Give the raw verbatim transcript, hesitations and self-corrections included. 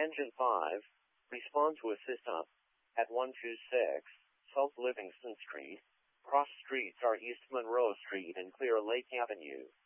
Engine five, respond to assist up at one two six South Livingston Street. Cross streets are East Monroe Street and Clear Lake Avenue.